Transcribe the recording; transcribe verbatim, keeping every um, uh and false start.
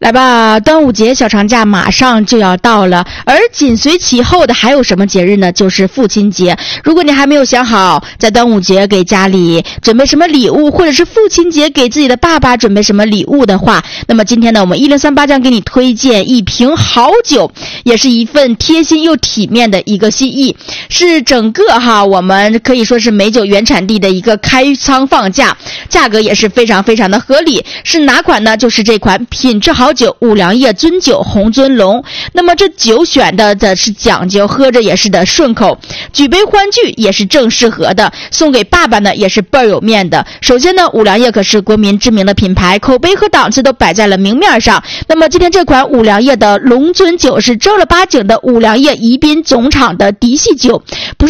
来吧，端午节小长假马上就要到了，而紧随其后的还有什么节日呢？就是父亲节。如果你还没有想好在端午节给家里准备什么礼物，或者是父亲节给自己的爸爸准备什么礼物的话，那么今天呢，我们一零三八将给你推荐一瓶好酒，也是一份贴心又体面的一个心意，是整个哈我们可以说是美酒原产地的一个开仓放价，价格也是非常非常的合理。是哪款呢？就是这款品质好酒五粮液尊酒红尊龙。那么这酒选的的是讲究，喝着也是的顺口，举杯欢聚也是正适合的，送给爸爸呢也是倍儿有面的。首先呢，五粮液可是国民知名的品牌，口碑和档次都摆在了明面上。那么今天这款五粮液的龙尊酒是正儿八经的五粮液宜宾总厂的嫡系酒，不是